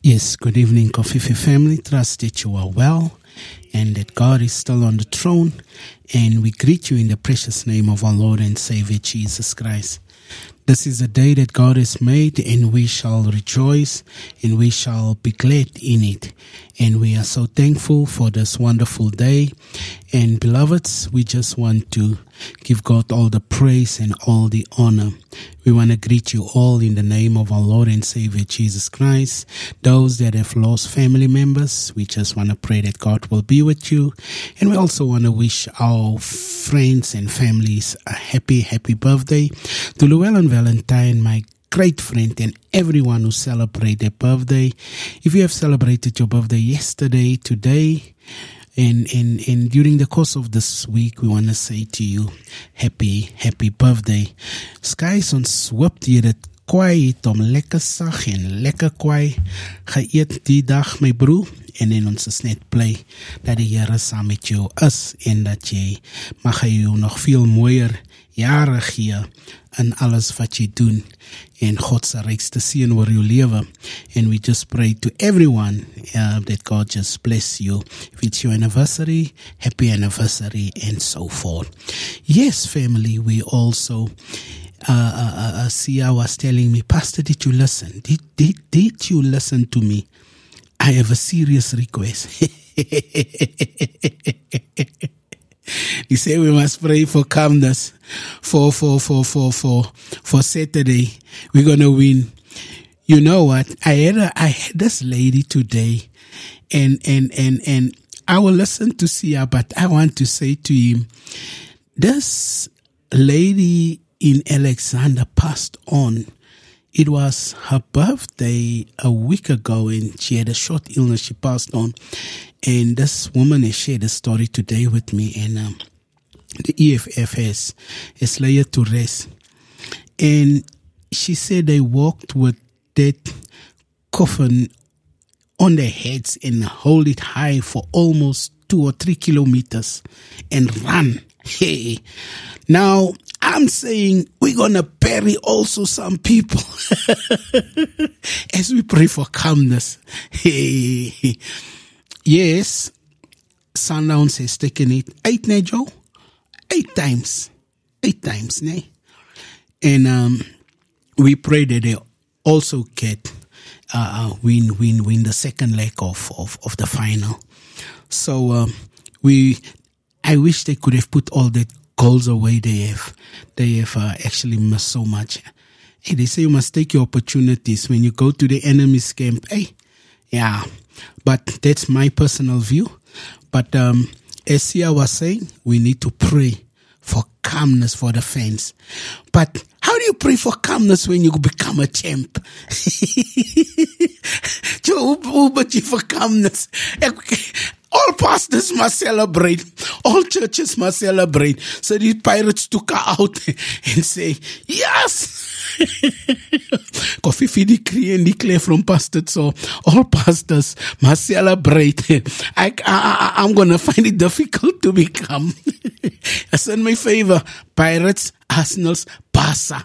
Yes, good evening, Coffee family. Trust that you are well and that God is still on the throne. And we greet you in the precious name of our Lord and Savior, Jesus Christ. This is a day that God has made, and we shall rejoice and we shall be glad in it. And we are so thankful for this wonderful day. And beloveds, we just want to give God all the praise and all the honor. We want to greet you all in the name of our Lord and Savior Jesus Christ. Those that have lost family members, we just want to pray that God will be with you. And we also want to wish our friends and families a happy birthday. To Llewellyn Valentine, my great friend, and everyone who celebrate their birthday. If you have celebrated your birthday yesterday, today, and during the course of this week, we want to say to you, happy birthday. Skies ons hoop jy dit kwaai het om lekker sag en lekker kwaai geëet die dag, my broer. En ons is net bly dat die Here saam met jou is en dat jy mag hy jou nog veel mooier jare gee in alles wat jy doen en God se rykste seën oor jou lewe. And we just pray to everyone that God just bless you. If it's your anniversary, happy anniversary and so forth. Yes, family, we also Sia was telling me, Pastor, did you listen? Did you listen to me? I have a serious request. He said we must pray for calmness for Saturday. We're gonna win. You know what? I had this lady today, and I will listen to Sia, but I want to say to him, this lady in Alexander passed on. It was her birthday a week ago, and she had a short illness. She passed on. And this woman has shared a story today with me, and the EFF has laid her to rest. And she said they walked with that coffin on their heads and hold it high for almost 2 or 3 kilometers and run. Hey, now I'm saying we're going to bury also some people as we pray for calmness. Hey, yes, Sundowns has taken it 8, ne, Joe? 8 times. 8 times, ne? And we pray that they also get win the second leg of the final. So I wish they could have put all the goals away. They have actually missed so much. Hey, they say you must take your opportunities when you go to the enemy's camp. Hey, yeah, but that's my personal view. But as Sia was saying, we need to pray for calmness for the fans. But how do you pray for calmness when you become a champ? But you for calmness. All pastors must celebrate. All churches must celebrate. So the Pirates took her out and say, yes! Coffee decree and declare from pastor. So all pastors must celebrate. I'm going to find it difficult to become. It's in my favor. Pirates, Arsenal's, Barca.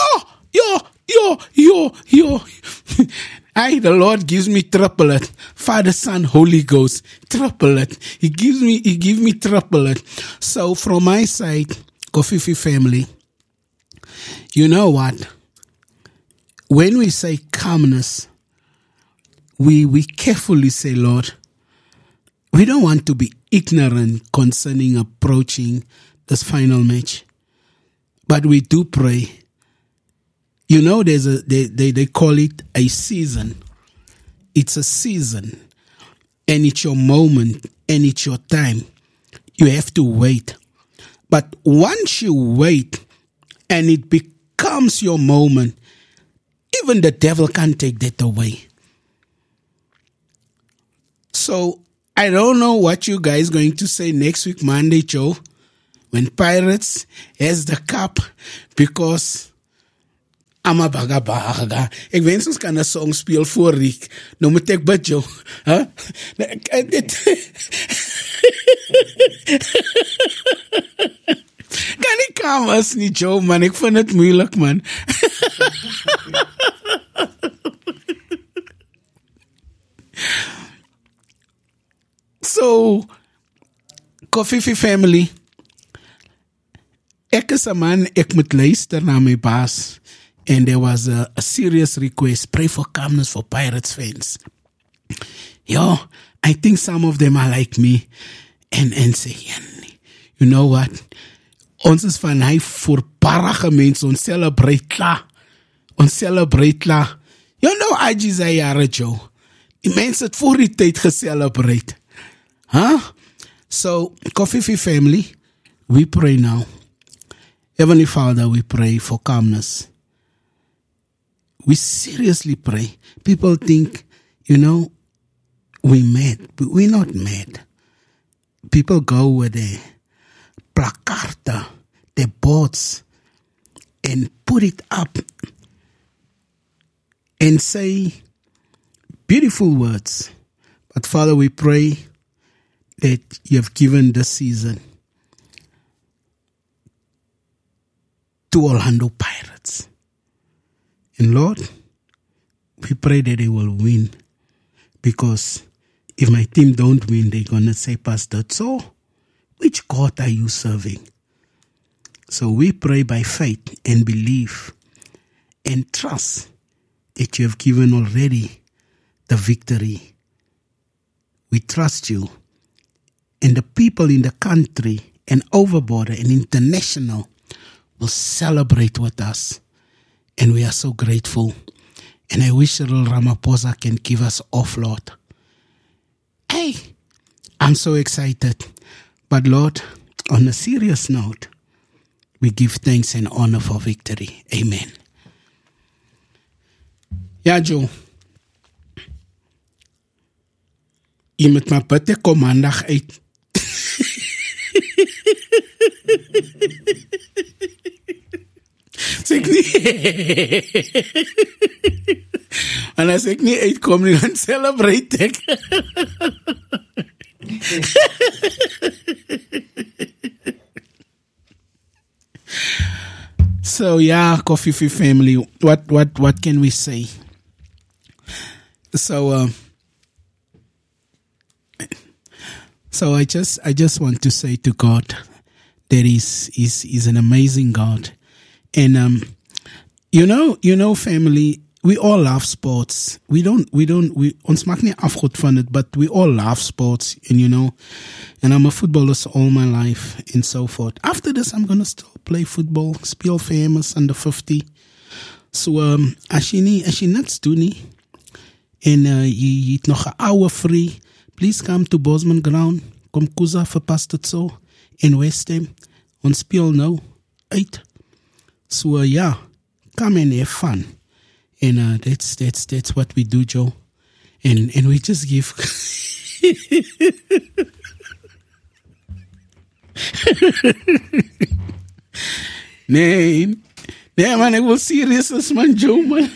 Yo. The Lord gives me triplet. Father, Son, Holy Ghost. Triplet. He give me triplet. So from my side, Coffee family, you know what? When we say calmness, we carefully say, Lord, we don't want to be ignorant concerning approaching this final match. But we do pray. You know, they call it a season. It's a season. And it's your moment. And it's your time. You have to wait. But once you wait and it becomes your moment, even the devil can't take that away. So, I don't know what you guys going to say next week, Monday, Joe, when Pirates has the cup, because I'm a baga. Ek wens ons kan 'n song speel voor Riek. Nou moet ek bid, Joe. Huh? Kan nie kam as nie, Joe, man. Ek vind dit moeilik, man. So, Kofifi family, ek is 'n man, ek moet luister na my baas. And there was a serious request, pray for calmness for Pirates fans. Yo, I think some of them are like me. And say, you know what? Ons is van hy voorbarige mense, ons celebrate klaar. Ons celebrate klaar. You know, Aji zei jare, Joe. Die mense het voor die tyd gecelebrate. Huh? So, Kofifi family, we pray now. Heavenly Father, we pray for calmness. We seriously pray. People think, you know, we're mad. But we're not mad. People go with their placard, their boards, and put it up and say beautiful words. But Father, we pray that you have given this season to Orlando Pirates. And Lord, we pray that they will win, because if my team don't win, they're going to say, Pastor, so which God are you serving? So we pray by faith and believe and trust that you have given already the victory. We trust you. And the people in the country and over border and international will celebrate with us. And we are so grateful. And I wish Cyril Ramaphosa can give us off, Lord. Hey, I'm so excited. But Lord, on a serious note, we give thanks and honor for victory. Amen. Ja, Joe. Je moet maar bid, ek kom maandag uit. Zeg niet. En als ik niet uitkom, dan celebrate ik. So yeah, Kofifi family, what can we say? So I just want to say to God that is an amazing God. And you know family, we all love sports. We ons maak nie afgod van it, but we all love sports, and and I'm a footballer all my life and so forth. After this, I'm gonna still play football, speel famous under 50. So as je niks doet nie, en je het nog 'n hour free, please come to Bosman Ground. Kom Kuza verpast het zo in West Ham. Ons speel nou uit. So yeah, come and have fun. And that's what we do, Joe. And we just give Nee man, ik wil serieus als man, Joe, man.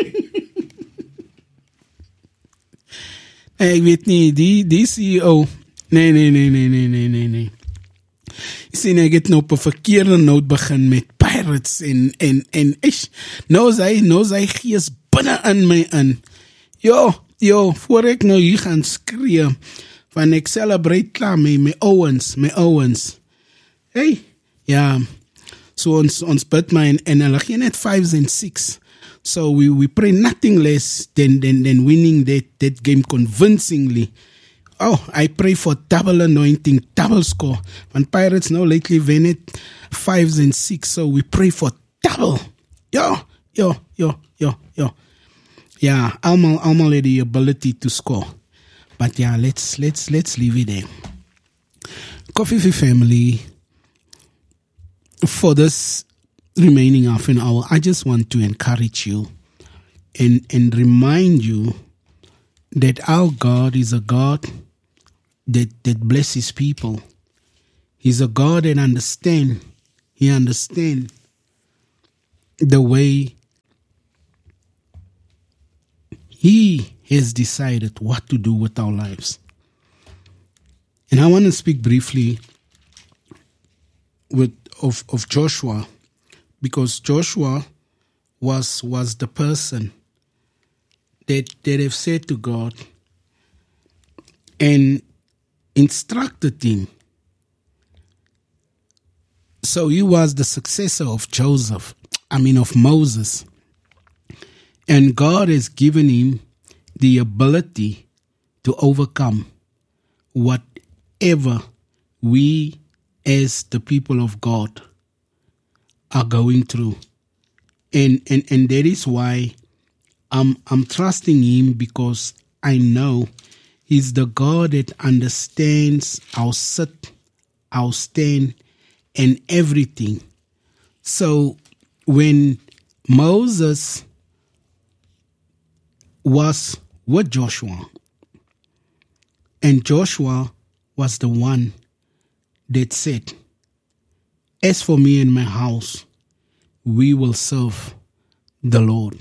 Ik weet niet, die CEO. Nee. Je ziet, ik het nou op een verkeerde noot begin met Pirates en nou zij gees binnen in my in. Yo, voor ik nou hier gaan skree, van ik celebrate klaar met my Owens. Hey, ja, so ons bid my en hulle gee net 5s and 6. So we pray nothing less than winning that game convincingly. Oh, I pray for double anointing, double score. When Pirates now lately win it 5s and 6, so we pray for double. Yo. Yeah, almal had the ability to score. But yeah, let's leave it there. Kofifi family, for this remaining half an hour, I just want to encourage you and remind you that our God is a God that blesses people. He's a God that understands. He understands the way He has decided what to do with our lives. And I want to speak briefly of Joshua, because Joshua was the person that have said to God, and instructed him. So he was the successor of of Moses. And God has given him the ability to overcome whatever we as the people of God are going through. And that is why I'm trusting him, because I know he's the God that understands our sit, our stand, and everything. So when Moses was with Joshua, and Joshua was the one that said, as for me and my house, we will serve the Lord.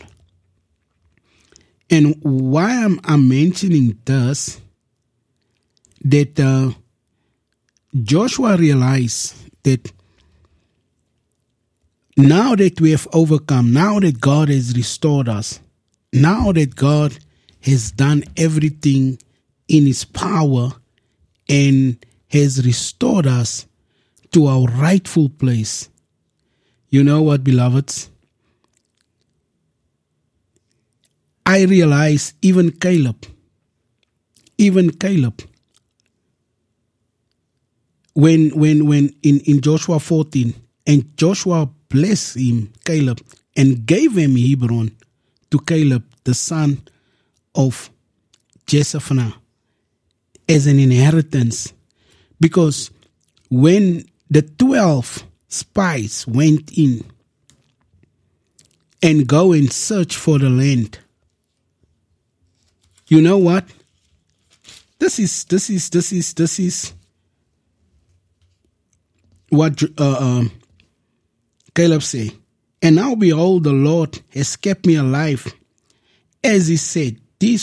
And why I'm mentioning this, that Joshua realized that now that we have overcome, now that God has restored us, now that God has done everything in His power and has restored us to our rightful place. You know what, beloveds? I realize even Caleb, when in Joshua 14, and Joshua blessed him, Caleb, and gave him Hebron to Caleb, the son of Jeshaphanah, as an inheritance. Because when the 12 spies went in and go and search for the land, you know what? This is what Caleb said. And now behold, the Lord has kept me alive, as he said, these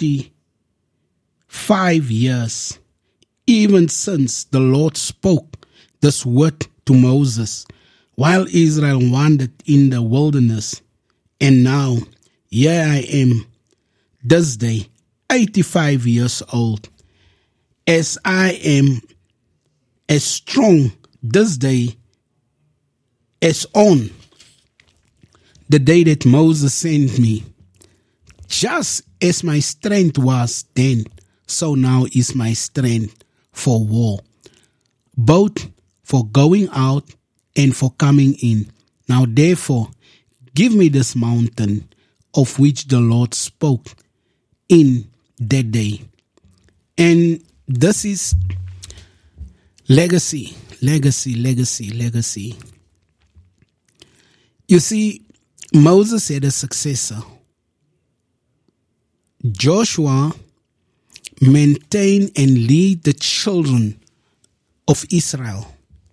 45 years, even since the Lord spoke this word to Moses, while Israel wandered in the wilderness. And now, here I am, this day, 85 years old, as I am as strong this day as on the day that Moses sent me. Just as my strength was then, so now is my strength for war, both for going out and for coming in. Now therefore, give me this mountain of which the Lord spoke in that day. And this is legacy. You see, Moses had a successor. Joshua maintained and lead the children of Israel.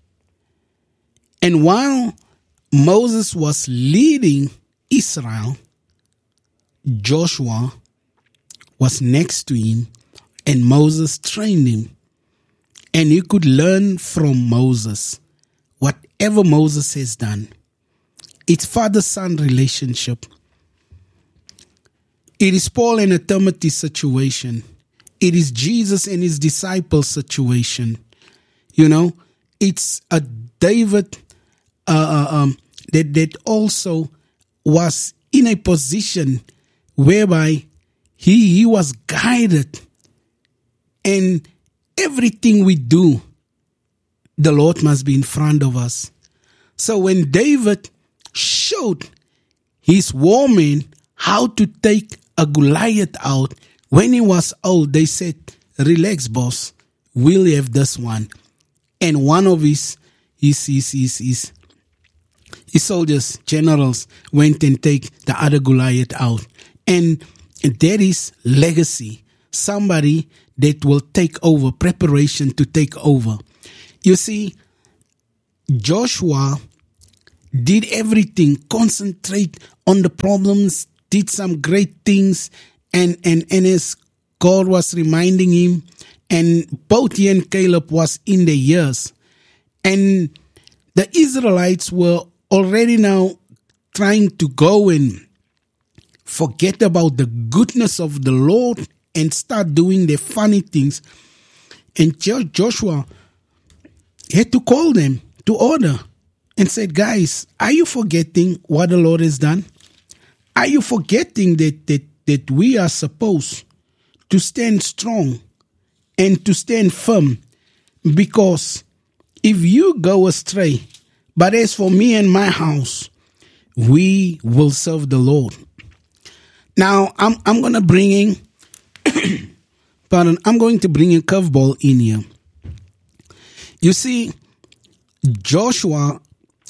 And while Moses was leading Israel, Joshua was next to him, and Moses trained him. And he could learn from Moses whatever Moses has done. It's father-son relationship. It is Paul and Timothy situation. It is Jesus and his disciples situation. You know, it's a David that also was in a position whereby he was guided, and everything we do, the Lord must be in front of us. So when David showed his warmen how to take a Goliath out when he was old, they said, relax, boss, we'll have this one. And one of his soldiers, generals, went and take the other Goliath out. And that is legacy. Somebody that will take over, preparation to take over. You see, Joshua did everything, concentrate on the problems, did some great things, and as God was reminding him, and both he and Caleb was in the years, and the Israelites were already now trying to go and forget about the goodness of the Lord and start doing the funny things. And Joshua had to call them to order and said, guys, are you forgetting what the Lord has done? Are you forgetting that we are supposed to stand strong and to stand firm? Because if you go astray, but as for me and my house, we will serve the Lord. Now, I'm going to bring in, I'm going to bring a curveball in here. You see, Elisha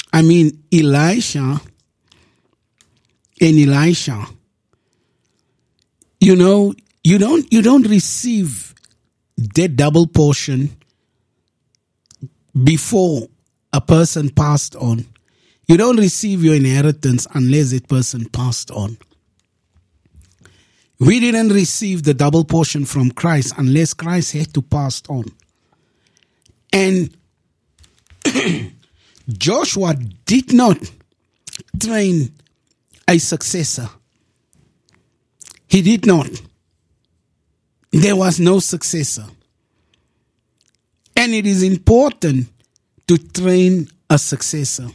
and Elisha, you don't receive that double portion before a person passed on. You don't receive your inheritance unless that person passed on. We didn't receive the double portion from Christ unless Christ had to pass on. And Joshua did not train a successor. He did not. There was no successor. And it is important to train a successor.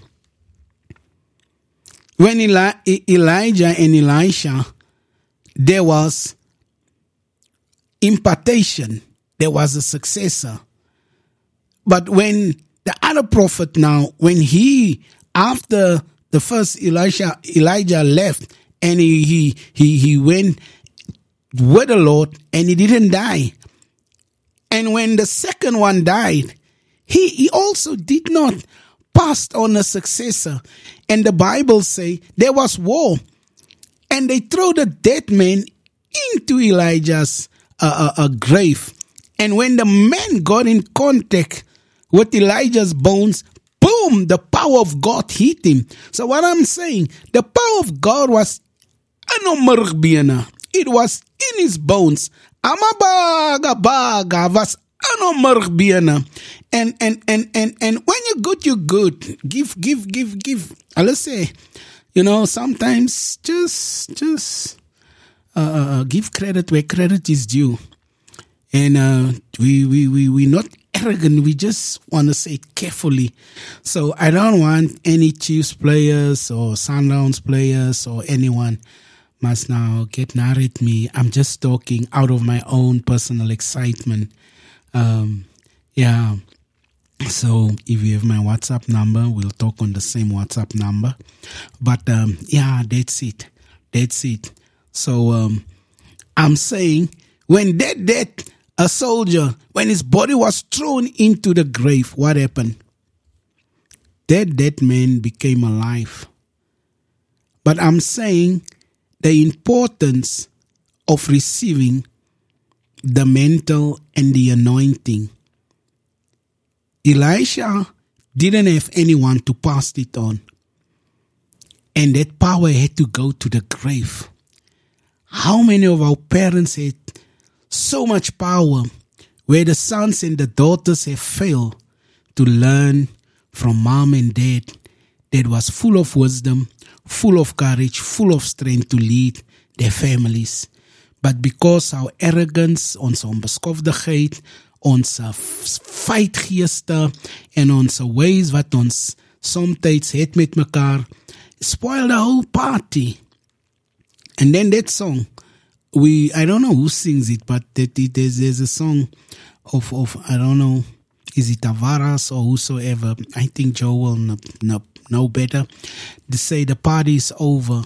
When Elijah and Elisha, there was impartation, there was a successor. But when the other prophet now, when he, after the first Elijah left and he went with the Lord and he didn't die. And when the second one died, he also did not pass on a successor. And the Bible say there was war. And they threw the dead man into Elijah's grave. And when the man got in contact with Elijah's bones, boom, the power of God hit him. So what I'm saying, the power of God was it was in his bones. Amabaga was and when you're good, you're good. Give. Let's say, sometimes just give credit where credit is due. And we not arrogant. We just want to say it carefully. So I don't want any Chiefs players or Sundowns players or anyone must now get mad at me. I'm just talking out of my own personal excitement. Yeah. So if you have my WhatsApp number, we'll talk on the same WhatsApp number. But yeah, that's it. So I'm saying when a soldier, when his body was thrown into the grave, what happened? That dead man became alive. But I'm saying the importance of receiving the mantle and the anointing. Elisha didn't have anyone to pass it on. And that power had to go to the grave. How many of our parents had so much power where the sons and the daughters have failed to learn from mom and dad that was full of wisdom, full of courage, full of strength to lead their families. But because our arrogance, onze onbeskofdigheid, onze feitgeeste en onze ways wat ons sometimes het met mekaar, spoil the whole party. And then that song, I don't know who sings it, but there's a song of I don't know, is it Tavares or whosoever? I think Joe will know better. To say the party is over,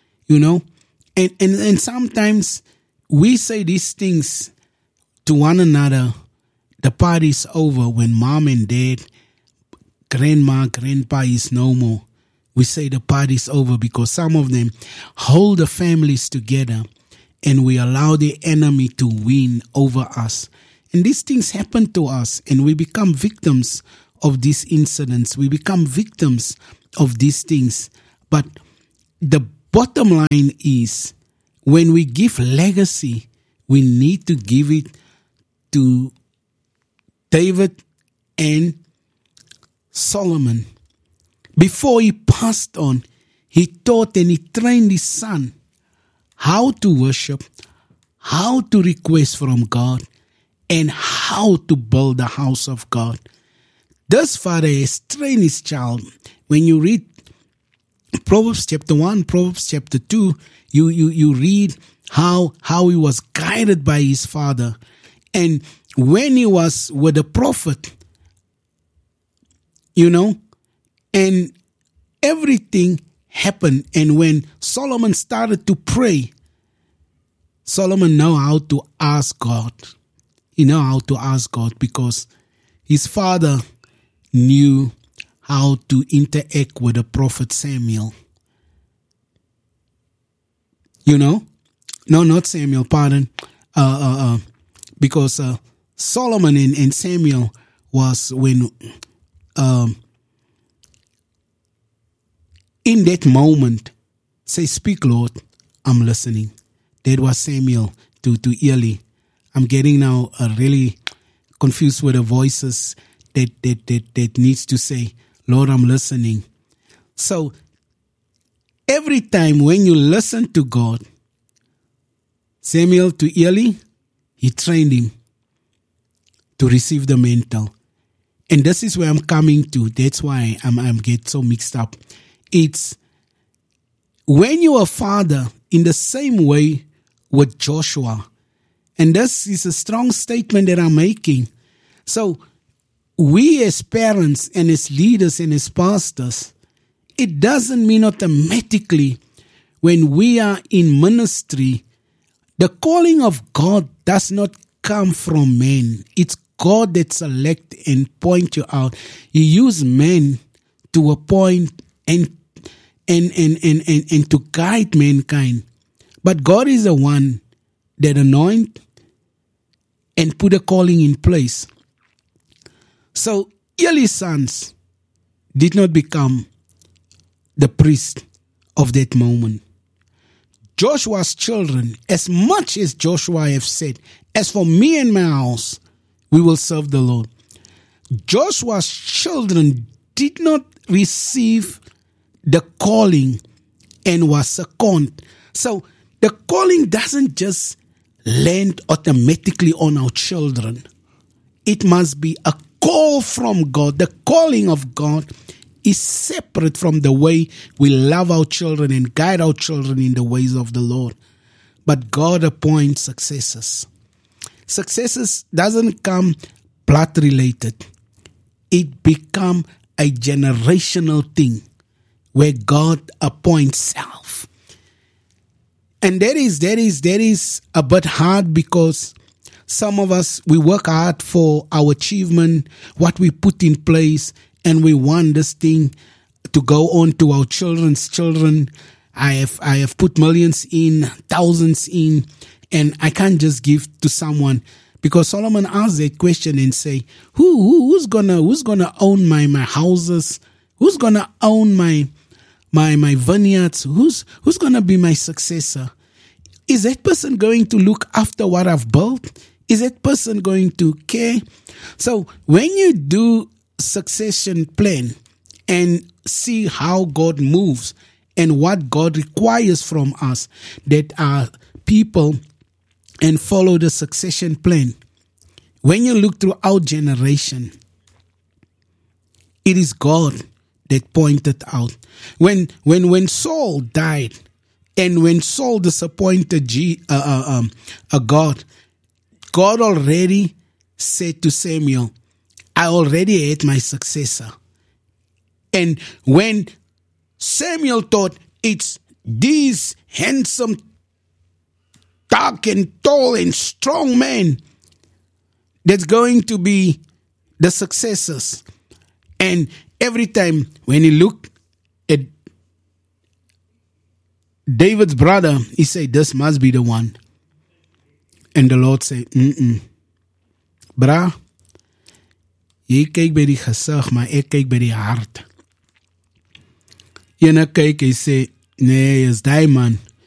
and sometimes we say these things to one another. The party is over when mom and dad, grandma, grandpa is no more. We say the party is over because some of them hold the families together and we allow the enemy to win over us. And these things happen to us and we become victims of these incidents. We become victims of these things. But the bottom line is when we give legacy, we need to give it to David and Solomon. Before he passed on, he taught and he trained his son how to worship, how to request from God, and how to build the house of God. This father has trained his child. When you read Proverbs chapter 1, Proverbs chapter 2, you read how he was guided by his father. And when he was with the prophet, and everything happened. And when Solomon started to pray, Solomon knew how to ask God. He knew how to ask God because his father knew how to interact with the prophet Samuel. No, not Samuel, pardon. Because Solomon and Samuel was when in that moment, say, "Speak, Lord, I'm listening." That was Samuel to Eli. I'm getting now really confused with the voices that needs to say, "Lord, I'm listening." So every time when you listen to God, Samuel to Eli, he trained him to receive the mantle. And this is where I'm coming to. That's why I'm get so mixed up. It's when you are a father in the same way with Joshua. And this is a strong statement that I'm making. So we as parents and as leaders and as pastors, it doesn't mean automatically when we are in ministry, the calling of God does not come from men. It's God that select and point you out. He use men to appoint and to guide mankind. But God is the one that anoint and put a calling in place. So Eli's sons did not become the priest of that moment. Joshua's children, as much as Joshua have said, "As for me and my house, we will serve the Lord." Joshua's children did not receive the calling and was second. So the calling doesn't just land automatically on our children. It must be a call from God. The calling of God is separate from the way we love our children and guide our children in the ways of the Lord. But God appoints successors. Successes doesn't come blood related. It become a generational thing where God appoints self. And that is a bit hard because some of us, we work hard for our achievement, what we put in place, and we want this thing to go on to our children's children. I have put millions in, thousands in, and I can't just give to someone, because Solomon asked that question and say, who's gonna own my houses? Who's gonna own my vineyards? Who's gonna be my successor? Is that person going to look after what I've built? Is that person going to care? So when you do succession plan and see how God moves and what God requires from us that are people and follow the succession plan, when you look through our generation, it is God that pointed out. When Saul died, and when Saul disappointed God, God already said to Samuel, I already had my successor. And when Samuel thought it's these handsome, dark and tall and strong men that's going to be the successors. And every time when he looked at David's brother, he said, this must be the one. And the Lord said, Bra, jy kyk by die gesig, maar ek kyk by die hart. Ene kyk, hy sê, nee, is die man.